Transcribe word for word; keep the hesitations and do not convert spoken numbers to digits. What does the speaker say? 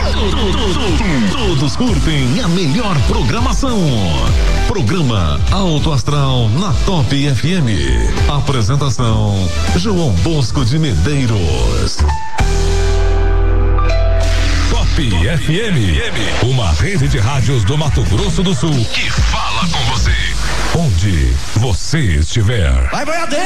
Todos curtem a melhor programação. Programa Alto Astral na Top F M. Apresentação João Bosco de Medeiros. Top F M, uma rede de rádios do Mato Grosso do Sul que fala com você, onde você estiver. Vai, boiadeiro!